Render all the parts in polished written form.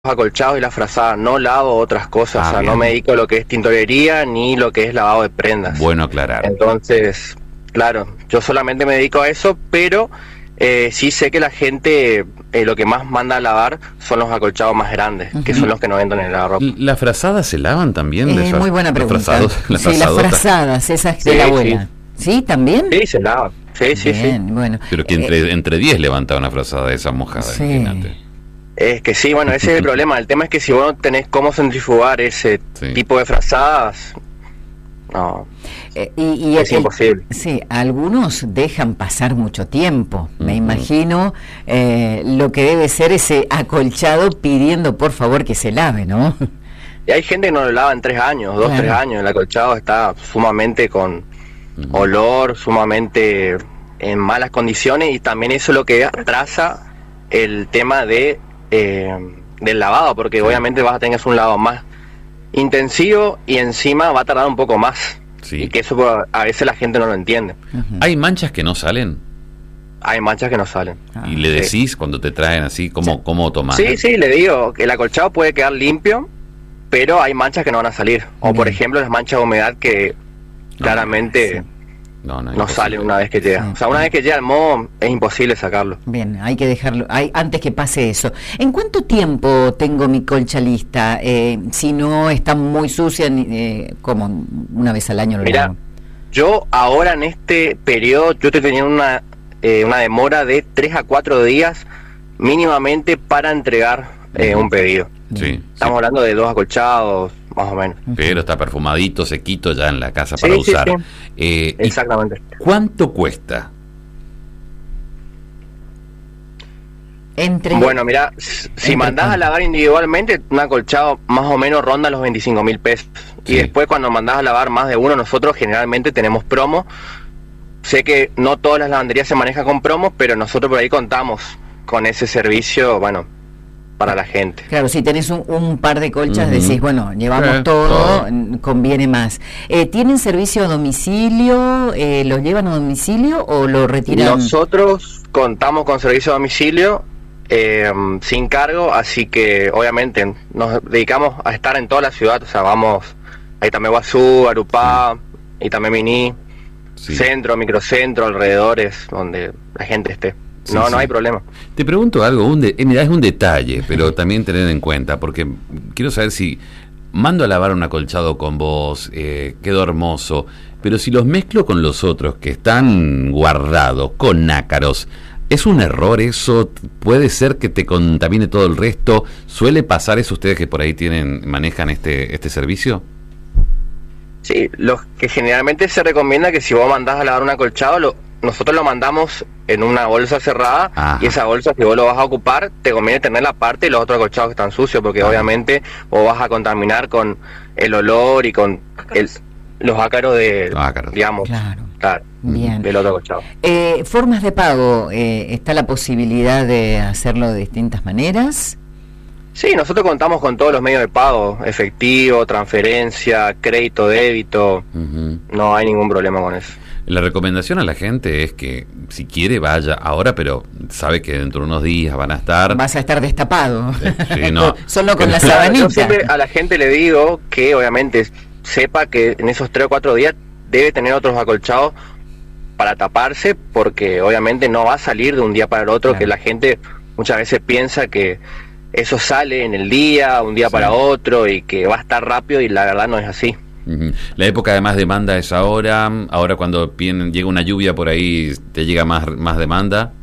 acolchados y las frazadas, no lavo otras cosas, o sea, bien. no me dedico a lo que es tintorería ni lo que es lavado de prendas. Bueno aclarar. Entonces, claro, yo solamente me dedico a eso, pero sí sé que la gente lo que más manda a lavar son los acolchados más grandes, que son los que no entran en la ropa. ¿Las frazadas se lavan también? Muy buena pregunta. Las sí, las frazadas, esas de la abuela. ¿Sí? ¿También? Sí, se lavan. Sí, sí, bien, sí. Bueno. Pero que entre 10 levanta una frazada de esa mojada, Sí. imagínate. Es que sí, bueno, ese es el problema. El tema es que si vos no tenés cómo centrifugar ese tipo de frazadas, no, es imposible. Sí, algunos dejan pasar mucho tiempo. Me imagino lo que debe ser ese acolchado pidiendo por favor que se lave, ¿no? Y hay gente que no lo lava en 3 años, 2, 3 años. El acolchado está sumamente con olor, sumamente en malas condiciones, y también eso es lo que atrasa el tema del lavado, porque obviamente vas a tener un lavado más intensivo y encima va a tardar un poco más. Sí. Y que eso a veces la gente no lo entiende. ¿Hay manchas que no salen? Hay manchas que no salen. ¿Y le decís cuando te traen así cómo tomar? Sí, sí, le digo que el acolchado puede quedar limpio, pero hay manchas que no van a salir. O por ejemplo las manchas de humedad que claramente no salen una vez que llega. O sea, una vez que llega al moho es imposible sacarlo. Bien, hay que dejarlo, antes que pase eso. ¿En cuánto tiempo tengo mi colcha lista? Si no está muy sucia, como una vez al año lo lavo. Yo ahora en este periodo, yo estoy teniendo una demora de 3 a 4 días mínimamente para entregar un pedido. Sí. Estamos hablando de 2 acolchados, más o menos. Pero está perfumadito, sequito ya en la casa para usar. Sí. Exactamente. ¿Cuánto cuesta? Bueno, mira, si mandás a lavar individualmente, un acolchado más o menos ronda los 25.000 pesos. Sí. Y después cuando mandás a lavar más de uno, nosotros generalmente tenemos promo. Sé que no todas las lavanderías se manejan con promos, pero nosotros por ahí contamos con ese servicio, bueno, para la gente. Claro, si tenés un par de colchas, decís, bueno, llevamos todo, conviene más. ¿Tienen servicio a domicilio? ¿Lo llevan a domicilio o lo retiran? Nosotros contamos con servicio a domicilio sin cargo, así que obviamente nos dedicamos a estar en toda la ciudad. O sea, vamos a Itameguazú, Arupá, Itameminí, centro, microcentro, alrededores, donde la gente esté. No hay problema. Te pregunto algo, mira, es un detalle, pero también tener en cuenta, porque quiero saber si mando a lavar un acolchado con vos, quedó hermoso, pero si los mezclo con los otros que están guardados, con nácaros, ¿es un error eso? ¿Puede ser que te contamine todo el resto? ¿Suele pasar eso ustedes que por ahí manejan este servicio? Sí, lo que generalmente se recomienda que si vos mandás a lavar un acolchado, nosotros lo mandamos en una bolsa cerrada. Ajá. Y esa bolsa, si vos lo vas a ocupar, te conviene tener la parte de los otros acolchados que están sucios, porque obviamente vos vas a contaminar con el olor y con los ácaros digamos, claro, bien, del otro acolchado. Formas de pago, ¿está la posibilidad de hacerlo de distintas maneras? Sí, nosotros contamos con todos los medios de pago, efectivo, transferencia, crédito, débito, no hay ningún problema con eso. La recomendación a la gente es que si quiere vaya ahora, pero sabe que dentro de unos días van a estar... Vas a estar destapado. Sí, no. Solo con la sabanita. Yo siempre a la gente le digo que obviamente sepa que en esos 3 o 4 días debe tener otros acolchados para taparse, porque obviamente no va a salir de un día para el otro, que la gente muchas veces piensa que eso sale en el día, un día para otro, y que va a estar rápido, y la verdad no es así. La época de más demanda es ahora cuando llega una lluvia por ahí, ¿te llega más demanda?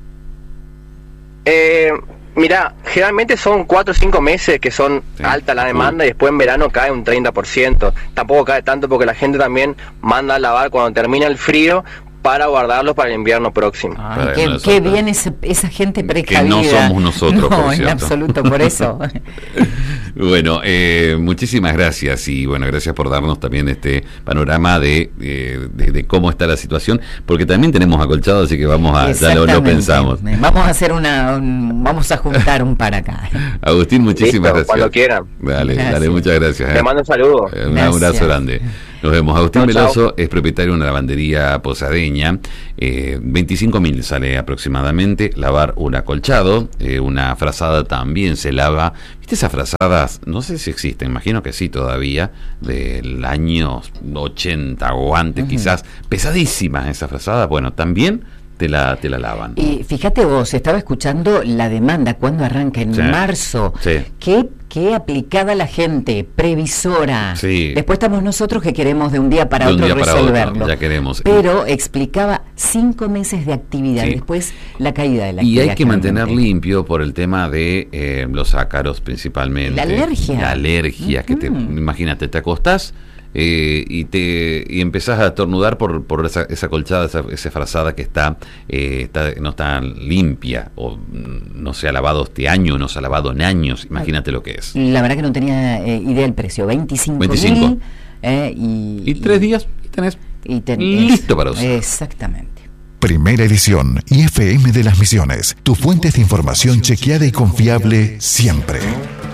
Mira, generalmente son 4 o 5 meses que son alta la demanda, y después en verano cae un 30%. Tampoco cae tanto porque la gente también manda a lavar cuando termina el frío para guardarlos para el invierno próximo. Qué bien esa gente precavida. Que no somos nosotros, no, en absoluto, por eso. Bueno, muchísimas gracias, y bueno, gracias por darnos también este panorama de cómo está la situación, porque también tenemos acolchado, así que ya lo pensamos. Vamos a hacer vamos a juntar un para acá. Agustín, muchísimas gracias. Cuando quieran. Dale, muchas gracias. Te mando un saludo. Un abrazo grande. Nos vemos. Agustín Chau, Veloso es propietario de una lavandería posadeña. 25.000 sale aproximadamente lavar un acolchado. Una frazada también se lava. ¿Viste esas frazadas? No sé si existen, imagino que sí todavía, del año 80 o antes quizás. Pesadísimas esas frazadas. Bueno, también te la lavan. Y fíjate vos, estaba escuchando la demanda cuando arranca en marzo. Sí. Qué aplicada la gente, previsora. Sí. Después estamos nosotros que queremos de un día para otro resolverlo. Ya queremos. Pero explicaba 5 meses de actividad, después la caída de la actividad. Y hay que mantener limpio por el tema de los ácaros principalmente. La alergia. La alergia, que imagínate, te acostás y empezás a estornudar por esa colchada, esa frazada que no está limpia, o no se ha lavado este año, no se ha lavado en años. Imagínate lo que es. La verdad que no tenía idea del precio. 25. Y 3 días y tenés listo para usar. Exactamente. Primera edición IFM de las Misiones, tu fuente de información chequeada y confiable siempre.